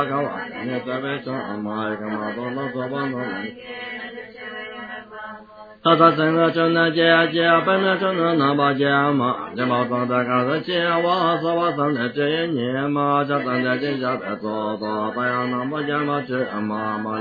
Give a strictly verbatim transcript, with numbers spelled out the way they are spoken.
高啊，你这边说嘛，干嘛都能做帮忙。他他整个就能接接，本来就能拿把接嘛，这把装在干的接我是我真的这一年嘛，这真的真假的做做，这样那么接嘛接嘛嘛。